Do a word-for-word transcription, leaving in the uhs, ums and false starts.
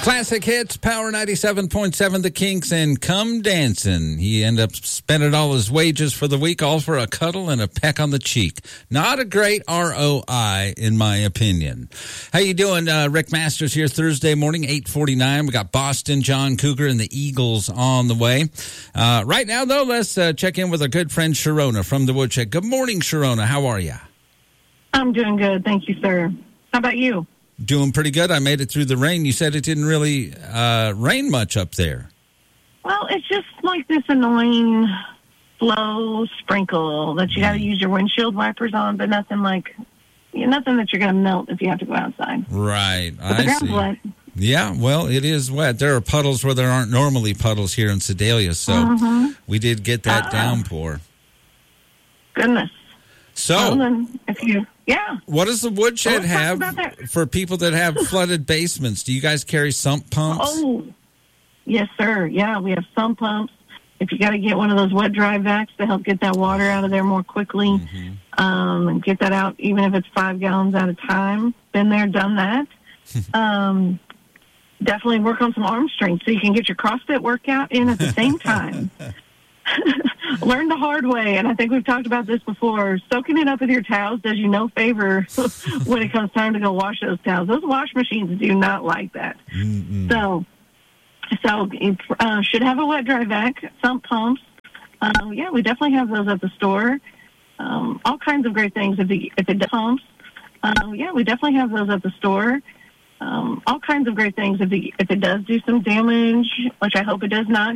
Classic hits, Power ninety-seven point seven, The Kinks, and Come Dancin'. He ended up spending all his wages for the week, all for a cuddle and a peck on the cheek. Not a great R O I, in my opinion. How you doing? Uh, Rick Masters here, Thursday morning, eight forty-nine. We got Boston, John Cougar, and the Eagles on the way. Uh, right now, though, let's uh, check in with our good friend Sharona from the Woodshed. Good morning, Sharona. How are you? I'm doing good. Thank you, sir. How about you? Doing pretty good. I made it through the rain. You said it didn't really uh, rain much up there. Well, it's just like this annoying slow sprinkle that you got to use your windshield wipers on, but nothing like, you know, nothing that you're going to melt if you have to go outside. Right. But the I ground's see. wet. Yeah, well, it is wet. There are puddles where there aren't normally puddles here in Sedalia, so Mm-hmm. we did get that Uh-oh. downpour. Goodness. So, Well, then, if you, yeah. what does the Woodshed Well, let's talk have about that. for people that have flooded basements? Do you guys carry sump pumps? Oh, yes, sir. Yeah, we have sump pumps. If you got to get one of those wet dry vacs to help get that water out of there more quickly, Mm-hmm. um, and get that out, even if it's five gallons at a time. Been there, done that. um, definitely work on some arm strength so you can get your CrossFit workout in at the same time. Learn the hard way, and I think we've talked about this before. Soaking it up with your towels does you no favor when it comes time to go wash those towels. Those wash machines do not like that. Mm-mm. So, so it uh, should have a wet dry vac, sump pumps. Uh, yeah, we definitely have those at the store. Um, all kinds of great things if it, if it does pumps. Uh, yeah, we definitely have those at the store. Um, all kinds of great things if it, if it does do some damage, which I hope it does not.